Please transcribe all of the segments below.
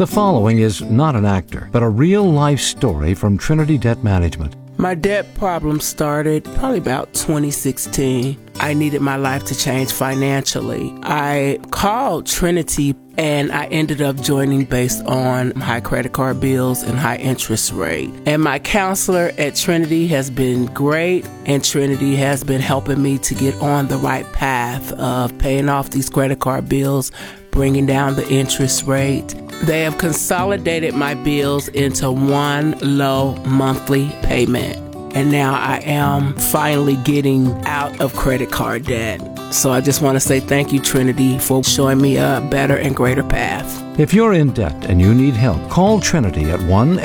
The following is not an actor, but a real-life story from Trinity Debt Management. My debt problem started probably about 2016. I needed my life to change financially. I called Trinity and I ended up joining based on high credit card bills and high interest rate. And my counselor at Trinity has been great, and Trinity has been helping me to get on the right path of paying off these credit card bills, bringing down the interest rate. They have consolidated my bills into one low monthly payment. And now I am finally getting out of credit card debt. So I just want to say thank you, Trinity, for showing me a better and greater path. If you're in debt and you need help, call Trinity at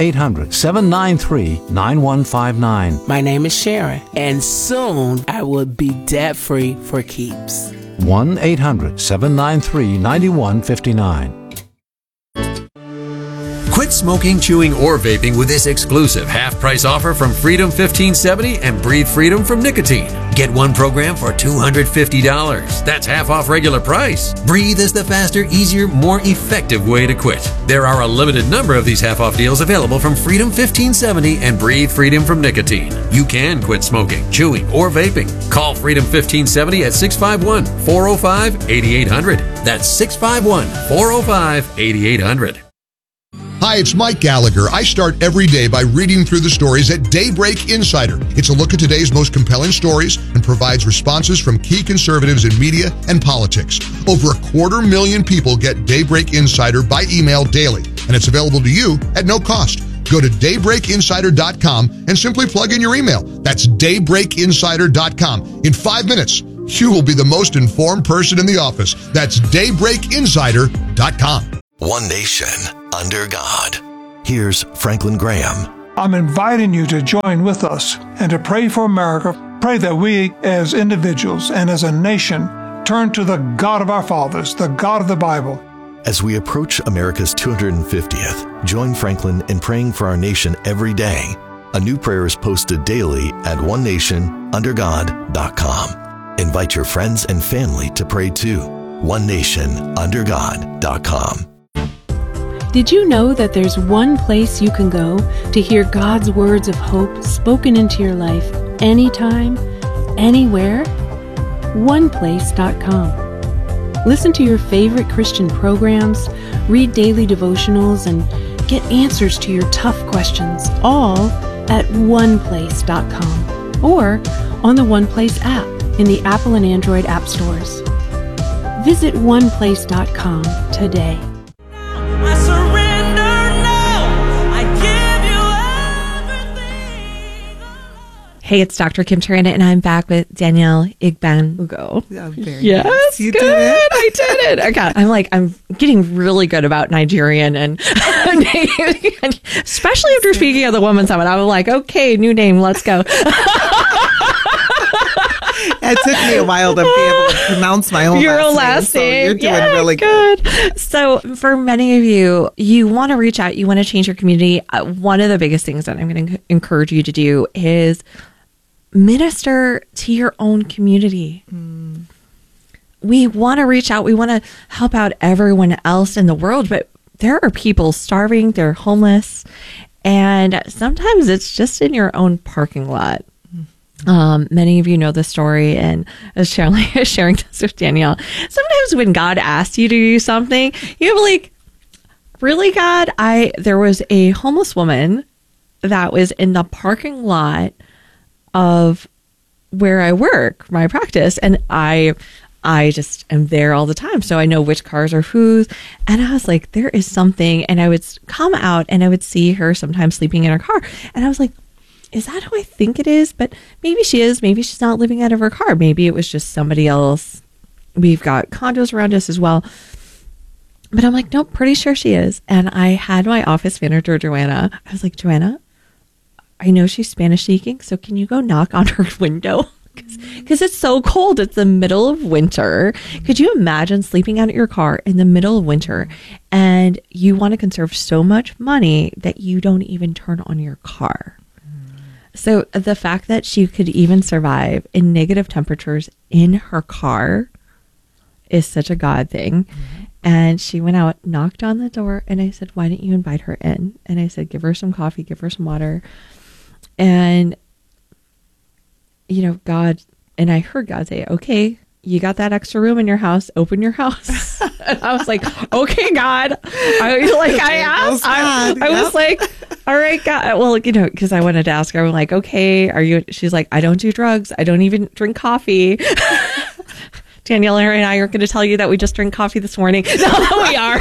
1-800-793-9159. My name is Sharon, and soon I will be debt-free for keeps. 1-800-793-9159. Quit smoking, chewing, or vaping with this exclusive half-price offer from Freedom 1570 and Breathe Freedom from nicotine. Get one program for $250. That's half off regular price. Breathe is the faster, easier, more effective way to quit. There are a limited number of these half-off deals available from Freedom 1570 and Breathe Freedom from nicotine. You can quit smoking, chewing, or vaping. Call Freedom 1570 at 651-405-8800. That's 651-405-8800. Hi, it's Mike Gallagher. I start every day by reading through the stories at Daybreak Insider. It's a look at today's most compelling stories and provides responses from key conservatives in media and politics. Over 250,000 people get Daybreak Insider by email daily, and it's available to you at no cost. Go to daybreakinsider.com and simply plug in your email. That's daybreakinsider.com. In 5 minutes, you will be the most informed person in the office. That's daybreakinsider.com. One nation under God. Here's Franklin Graham. I'm inviting you to join with us and to pray for America. Pray that we as individuals and as a nation turn to the God of our fathers, the God of the Bible. As we approach America's 250th, join Franklin in praying for our nation every day. A new prayer is posted daily at onenationundergod.com. Invite your friends and family to pray too. onenationundergod.com. Did you know that there's one place you can go to hear God's words of hope spoken into your life anytime, anywhere? oneplace.com. Listen to your favorite Christian programs, read daily devotionals, and get answers to your tough questions, all at oneplace.com or on the OnePlace app in the Apple and Android app stores. Visit oneplace.com today. Hey, it's Dr. Kim Tarana, and I'm back with Danielle Igbeneghu. Yes, nice. You did it. I did it. Okay. I'm getting really good about Nigerian and especially after speaking at the Women's Summit. I was like, okay, new name, let's go. It took me a while to be able to pronounce my own last name. So you're doing really good. So for many of you, you want to reach out, you want to change your community. One of the biggest things that I'm going to encourage you to do is minister to your own community. We want to reach out. We want to help out everyone else in the world, but there are people starving, they're homeless, and sometimes it's just in your own parking lot. Many of you know the story, and I was sharing this with Danielle. Sometimes when God asks you to do something, you're like, really, God? There was a homeless woman that was in the parking lot of where I work, my practice, and I just am there all the time, so I know which cars are whose. And I was like, there is something, and I would come out and I would see her sometimes sleeping in her car, and I was like, is that who I think it is? But maybe she is. Maybe she's not living out of her car. Maybe it was just somebody else. We've got condos around us as well. But I'm like, nope, pretty sure she is. And I had my office manager, Joanna. I was like, Joanna, I know she's Spanish speaking, so can you go knock on her window? Because it's so cold. It's the middle of winter. Could you imagine sleeping out of your car in the middle of winter, and you want to conserve so much money that you don't even turn on your car? So the fact that she could even survive in negative temperatures in her car is such a God thing. And she went out, knocked on the door, and I said, why didn't you invite her in? And I said, give her some coffee, give her some water. And, God, and I heard God say, okay, you got that extra room in your house, open your house. And I was like, okay, God. I was like, all right, God. Well, because I wanted to ask her, I'm like, okay, she's like, I don't do drugs. I don't even drink coffee. Danielle and I are going to tell you that we just drank coffee this morning. No, we are.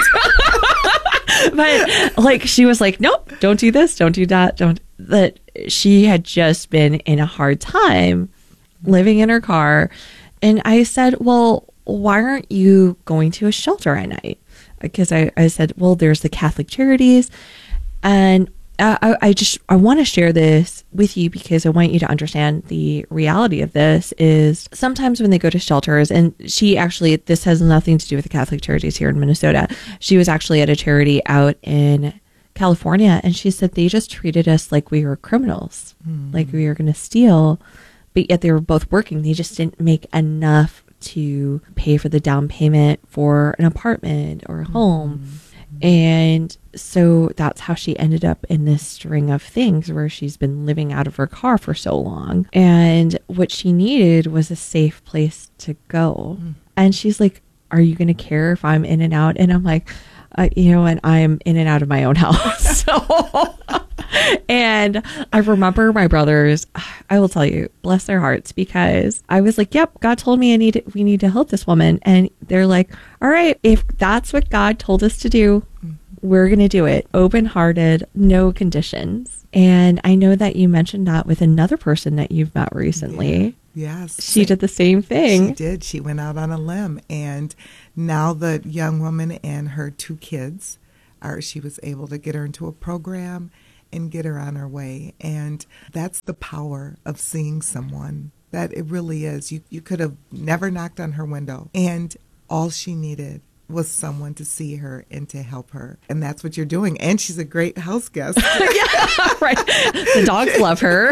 But she was like, nope, don't do this. Don't do that. That she had just been in a hard time living in her car. And I said, well, why aren't you going to a shelter at night? Because I said, well, there's the Catholic Charities. And I want to share this with you because I want you to understand the reality of this is sometimes when they go to shelters, and this has nothing to do with the Catholic Charities here in Minnesota. She was actually at a charity out in California, and she said they just treated us like we were criminals, like we were going to steal. But yet they were both working. They just didn't make enough to pay for the down payment for an apartment or a home. And so that's how she ended up in this string of things where she's been living out of her car for so long. And what she needed was a safe place to go. And she's like, are you going to care if I'm in and out? And I'm like, and I'm in and out of my own house. So, and I remember my brothers, I will tell you, bless their hearts, because I was like, yep, God told me we need to help this woman. And they're like, all right, if that's what God told us to do, we're going to do it. Open-hearted, no conditions. And I know that you mentioned that with another person that you've met recently. Yes. She did the same thing. She did. She went out on a limb. And now the young woman and her 2 kids, she was able to get her into a program and get her on her way. And that's the power of seeing someone. That it really is. You could have never knocked on her window. And all she needed was someone to see her and to help her. And that's what you're doing. And she's a great house guest. Yeah, right. The dogs love her.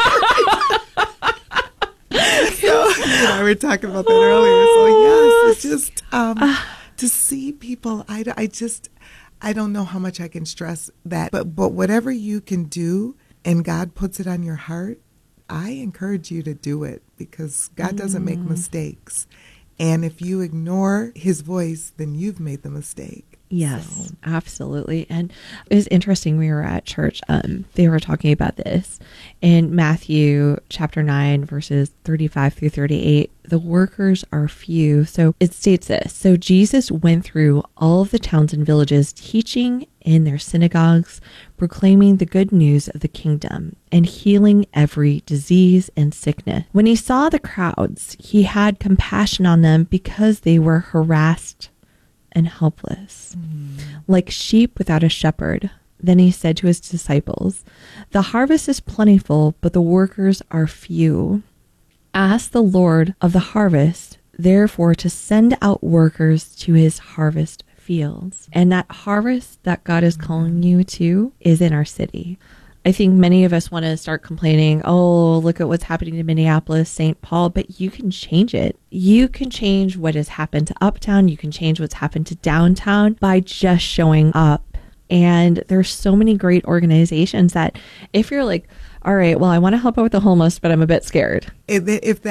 We were talking about that earlier. So yes, it's just to see people. I don't know how much I can stress that. But whatever you can do, and God puts it on your heart, I encourage you to do it, because God doesn't make mistakes. And if you ignore His voice, then you've made the mistake. Yes, absolutely. And it was interesting. We were at church. They were talking about this in Matthew chapter 9, verses 35 through 38. The workers are few. So it states this. So Jesus went through all of the towns and villages, teaching in their synagogues, proclaiming the good news of the kingdom, and healing every disease and sickness. When he saw the crowds, he had compassion on them because they were harassed and helpless, like sheep without a shepherd. Then he said to his disciples, the harvest is plentiful, but the workers are few. Ask the Lord of the harvest, therefore, to send out workers to his harvest fields. And that harvest that God is calling you to is in our city. I think many of us want to start complaining, oh, look at what's happening to Minneapolis, St. Paul, but you can change it. You can change what has happened to Uptown. You can change what's happened to downtown by just showing up. And there's so many great organizations that if you're like, all right, well, I want to help out with the homeless, but I'm a bit scared. If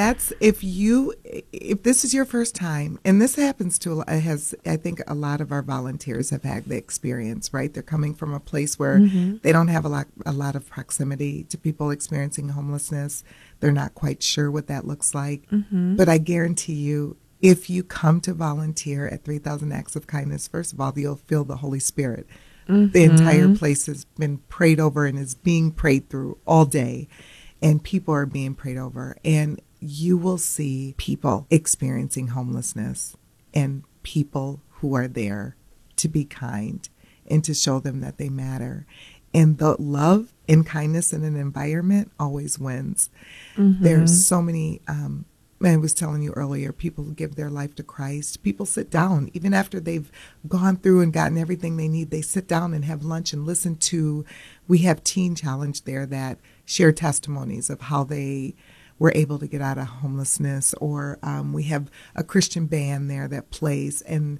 this is your first time, and this happens to, I think a lot of our volunteers have had the experience, right? They're coming from a place where they don't have a lot of proximity to people experiencing homelessness. They're not quite sure what that looks like. But I guarantee you, if you come to volunteer at 3,000 Acts of Kindness, first of all, you'll feel the Holy Spirit. The entire place has been prayed over and is being prayed through all day, and people are being prayed over, and you will see people experiencing homelessness and people who are there to be kind and to show them that they matter. And the love and kindness in an environment always wins. There's so many I was telling you earlier, people give their life to Christ. People sit down, even after they've gone through and gotten everything they need, they sit down and have lunch and listen to, we have Teen Challenge there that share testimonies of how they were able to get out of homelessness, or we have a Christian band there that plays, and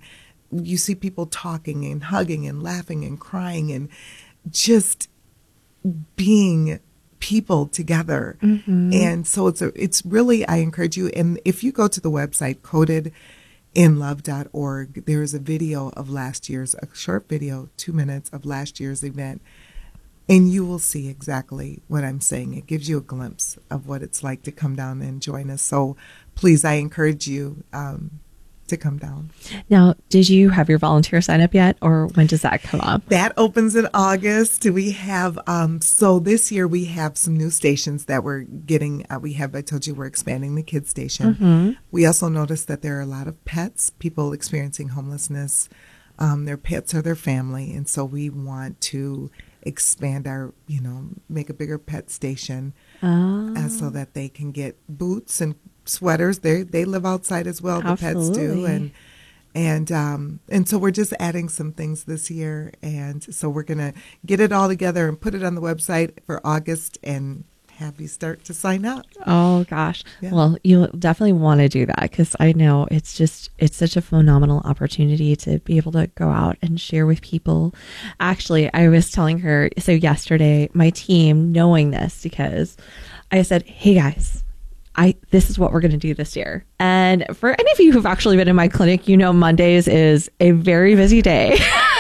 you see people talking and hugging and laughing and crying and just being people together. And so it's really, I encourage you. And if you go to the website, codedinlove.org, there is a video of a short video, 2 minutes of last year's event. And you will see exactly what I'm saying. It gives you a glimpse of what it's like to come down and join us. So please, I encourage you to come down. Now, did you have your volunteer sign up yet, or when does that come up? That opens in August. We have, so this year we have some new stations that we're getting. I told you we're expanding the kids station. We also noticed that there are a lot of pets, people experiencing homelessness. Their pets are their family. And so we want to expand make a bigger pet station so that they can get boots and sweaters. They live outside as well. Absolutely. The pets do. And so we're just adding some things this year. And so we're going to get it all together and put it on the website for August and have you start to sign up. Oh gosh. Yeah. Well, you definitely want to do that, because I know it's such a phenomenal opportunity to be able to go out and share with people. Actually, I was telling her, so yesterday, my team, knowing this, because I said, hey guys, this is what we're going to do this year. And for any of you who've actually been in my clinic, Mondays is a very busy day.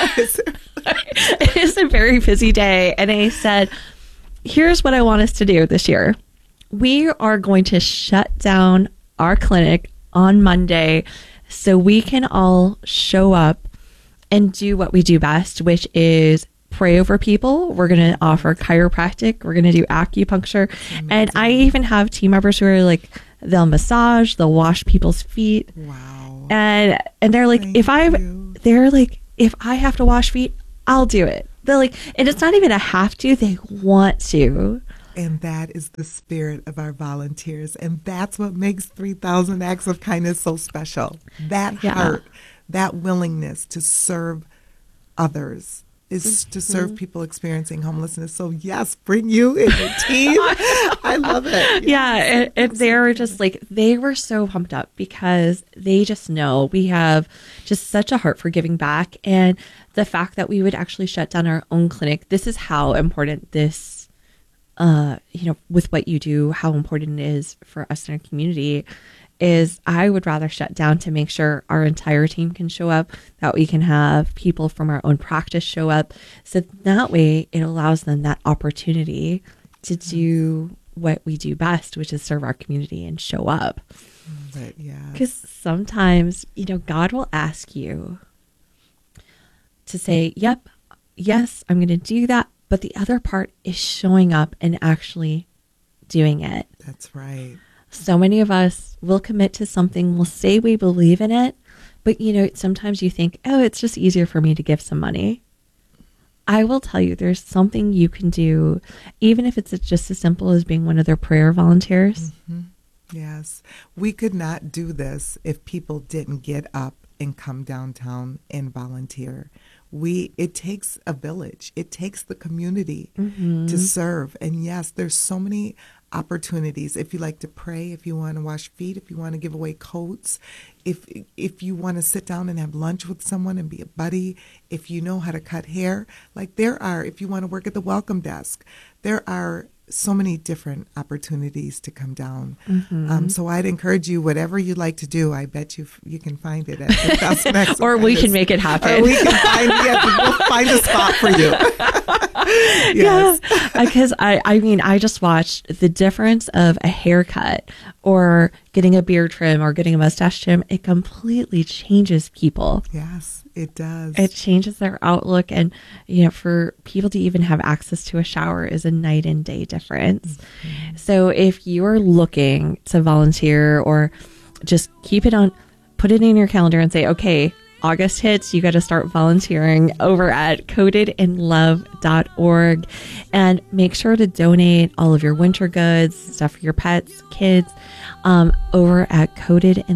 It is a very busy day. And I said, here's what I want us to do this year. We are going to shut down our clinic on Monday so we can all show up and do what we do best, which is pray over people. We're going to offer chiropractic. We're going to do acupuncture. And I even have team members who are like, they'll massage, they'll wash people's feet. Wow. And they're like, if I have to wash feet, I'll do it. They're like, and it's not even a have to, they want to. And that is the spirit of our volunteers. And that's what makes 3,000 Acts of Kindness so special. That heart, that willingness to serve others is to serve people experiencing homelessness. So yes, bring you and your team. I love it. Yeah. And they're just like, they were so pumped up because they just know we have just such a heart for giving back. And the fact that we would actually shut down our own clinic, this is how important this, with what you do, how important it is for us in our community, is I would rather shut down to make sure our entire team can show up, that we can have people from our own practice show up. So that way it allows them that opportunity to do what we do best, which is serve our community and show up. But yeah, because sometimes, God will ask you to say, yep, yes, I'm going to do that. But the other part is showing up and actually doing it. That's right. So many of us will commit to something, we'll say we believe in it, but sometimes you think, oh, it's just easier for me to give some money. I will tell you, there's something you can do, even if it's just as simple as being one of their prayer volunteers. Yes. We could not do this if people didn't get up and come downtown and volunteer. It takes a village. It takes the community to serve. And yes, there's so many opportunities. If you like to pray, if you want to wash feet, if you want to give away coats, if you want to sit down and have lunch with someone and be a buddy, if you know how to cut hair, if you want to work at the welcome desk, there are so many different opportunities to come down. So I'd encourage you, whatever you'd like to do, I bet you can find it at 3,000 Acts of Or we Kindness. can make it happen. Or we can we'll find a spot for you. Yes. Yeah, because I just watched the difference of a haircut or getting a beard trim or getting a mustache trim. It completely changes people. Yes, it does. It changes their outlook. And, for people to even have access to a shower is a night and day difference. So if you're looking to volunteer, or just put it in your calendar and say, okay, August hits, you got to start volunteering over at codedinlove.org, and make sure to donate all of your winter goods, stuff for your pets, kids, over at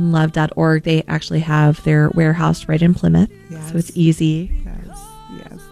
codedinlove.org. They actually have their warehouse right in Plymouth, so it's easy. Yes.